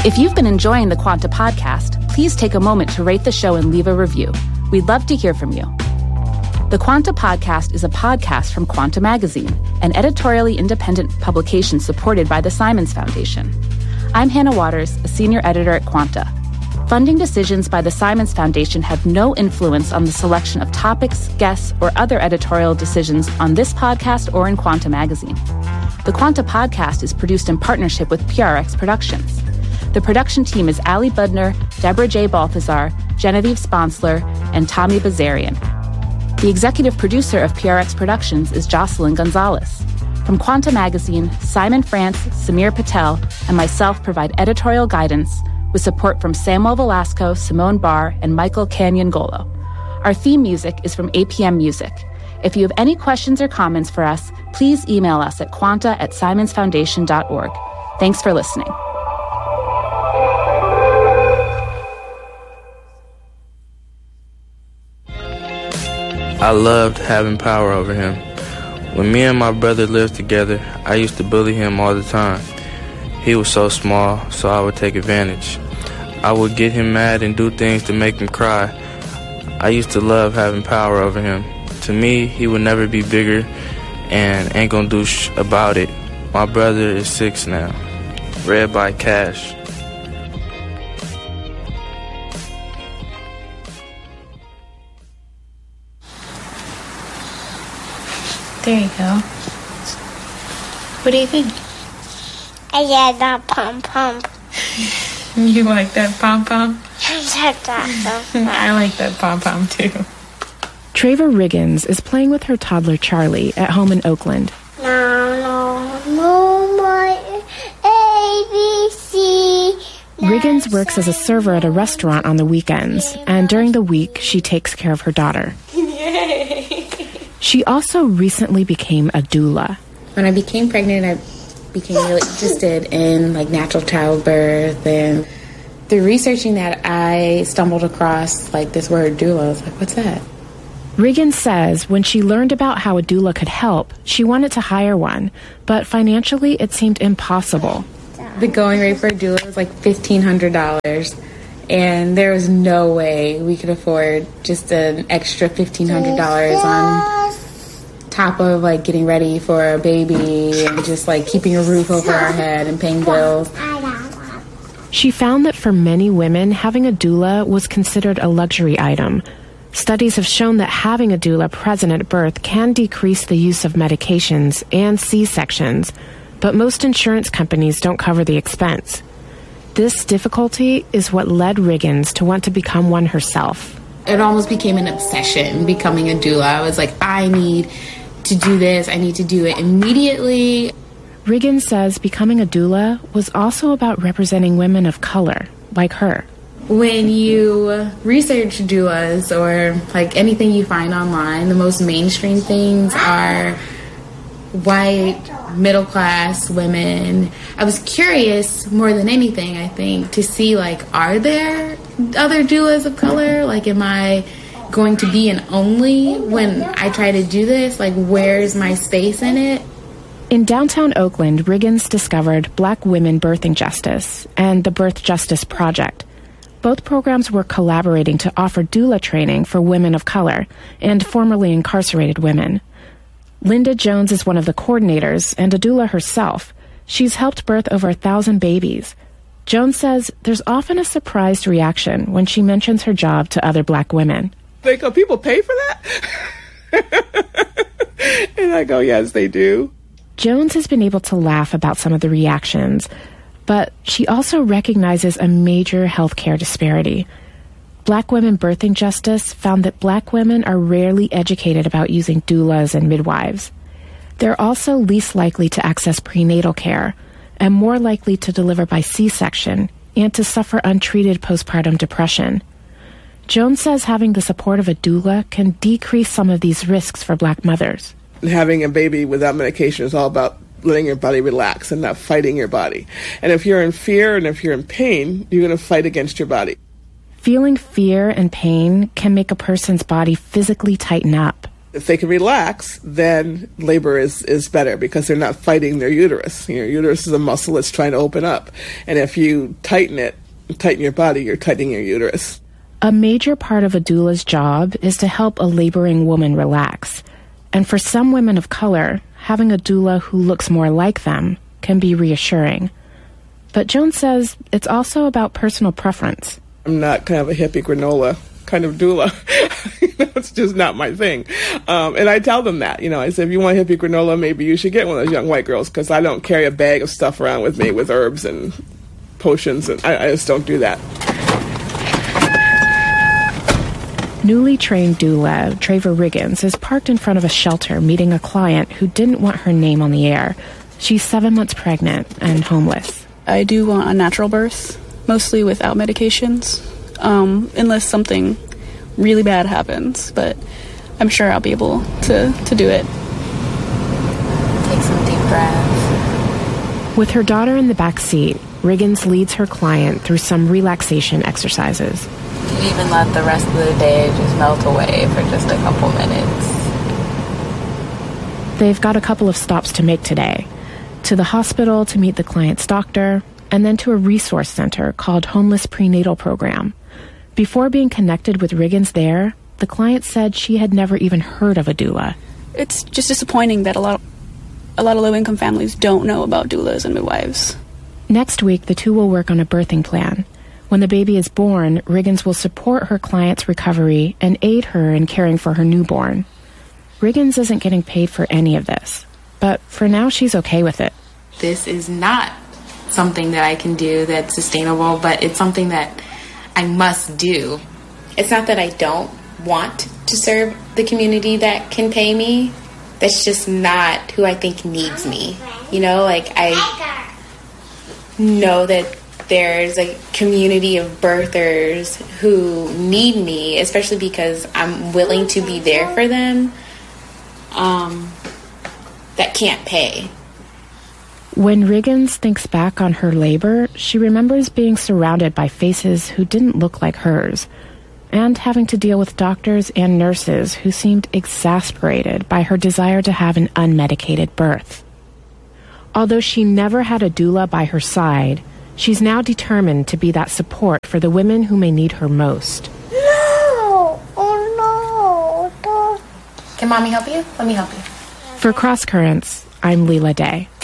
If you've been enjoying the Quanta podcast, please take a moment to rate the show and leave a review. We'd love to hear from you. The Quanta podcast is a podcast from Quanta Magazine, an editorially independent publication supported by the Simons Foundation. I'm Hannah Waters, a senior editor at Quanta. Funding decisions by the Simons Foundation have no influence on the selection of topics, guests, or other editorial decisions on this podcast or in Quanta Magazine. The Quanta podcast is produced in partnership with PRX Productions. The production team is Ali Budner, Deborah J. Balthazar, Genevieve Sponsler, and Tommy Bazarian. The executive producer of PRX Productions is Jocelyn Gonzalez. From Quanta Magazine, Simon France, Samir Patel, and myself provide editorial guidance with support from Samuel Velasco, Simone Barr, and Michael Canyon-Golo. Our theme music is from APM Music. If you have any questions or comments for us, please email us at quanta@simonsfoundation.org. Thanks for listening. I loved having power over him. When me and my brother lived together, I used to bully him all the time. He was so small, so I would take advantage. I would get him mad and do things to make him cry. I used to love having power over him. To me, he would never be bigger and ain't gonna do about it. My brother is 6 now. Read by Cash. There you go. What do you think? I like that pom-pom. You like that pom-pom? I like that pom-pom. I like that pom-pom too. Traver Riggins is playing with her toddler Charlie at home in Oakland. No, more ABC. Riggins works as a server at a restaurant on the weekends, and during the week, she takes care of her daughter. Yay! She also recently became a doula. When I became pregnant, I became really interested in natural childbirth, and through researching that, I stumbled across this word doula. I was like, what's that? Riggins says when she learned about how a doula could help, she wanted to hire one, but financially it seemed impossible. The going rate for a doula was $1,500, and there was no way we could afford just an extra $1,500 on top of getting ready for a baby and just keeping a roof over our head and paying bills. She found that for many women, having a doula was considered a luxury item. Studies have shown that having a doula present at birth can decrease the use of medications and C-sections, but most insurance companies don't cover the expense. This difficulty is what led Riggins to want to become one herself. It almost became an obsession, becoming a doula. I was like, I need to do this. I need to do it immediately. Riggins says becoming a doula was also about representing women of color, like her. When you research doulas or anything you find online, the most mainstream things are white, middle-class women. I was curious more than anything, I think, to see, are there other doulas of color? Am I going to be an only when I try to do this? Where's my space in it? In downtown Oakland, Riggins discovered Black Women Birthing Justice and the Birth Justice Project. Both programs were collaborating to offer doula training for women of color and formerly incarcerated women. Linda Jones is one of the coordinators and a doula herself. She's helped birth over 1,000 babies. Jones says there's often a surprised reaction when she mentions her job to other Black women. They go, people pay for that? And I go, yes, they do. Jones has been able to laugh about some of the reactions, but she also recognizes a major healthcare disparity. Black Women Birthing Justice found that Black women are rarely educated about using doulas and midwives. They're also least likely to access prenatal care and more likely to deliver by C-section and to suffer untreated postpartum depression. Jones says having the support of a doula can decrease some of these risks for Black mothers. Having a baby without medication is all about letting your body relax and not fighting your body. And if you're in fear and if you're in pain, you're going to fight against your body. Feeling fear and pain can make a person's body physically tighten up. If they can relax, then labor is better because they're not fighting their uterus. Your uterus is a muscle that's trying to open up. And if you tighten your body, you're tightening your uterus. A major part of a doula's job is to help a laboring woman relax. And for some women of color, having a doula who looks more like them can be reassuring. But Joan says it's also about personal preference. I'm not kind of a hippie granola kind of doula. It's just not my thing. And I tell them that. I say, if you want hippie granola, maybe you should get one of those young white girls, because I don't carry a bag of stuff around with me with herbs and potions, and I just don't do that. Newly trained doula Treva Riggins is parked in front of a shelter meeting a client who didn't want her name on the air. She's 7 months pregnant and homeless. I do want a natural birth, mostly without medications, unless something really bad happens, but I'm sure I'll be able to do it. Take some deep breaths. With her daughter in the back seat, Riggins leads her client through some relaxation exercises. You even let the rest of the day just melt away for just a couple minutes. They've got a couple of stops to make today. To the hospital to meet the client's doctor, and then to a resource center called Homeless Prenatal Program. Before being connected with Riggins there, the client said she had never even heard of a doula. It's just disappointing that a lot of low-income families don't know about doulas and midwives. Next week, the two will work on a birthing plan. When the baby is born, Riggins will support her client's recovery and aid her in caring for her newborn. Riggins isn't getting paid for any of this, but for now she's okay with it. This is not something that I can do that's sustainable, but it's something that I must do. It's not that I don't want to serve the community that can pay me. That's just not who I think needs me. I know that there's a community of birthers who need me, especially because I'm willing to be there for them, that can't pay. When Riggins thinks back on her labor, she remembers being surrounded by faces who didn't look like hers, and having to deal with doctors and nurses who seemed exasperated by her desire to have an unmedicated birth. Although she never had a doula by her side, she's now determined to be that support for the women who may need her most. No! Oh, no! Can Mommy help you? Let me help you. For Cross Currents, I'm Leela Day.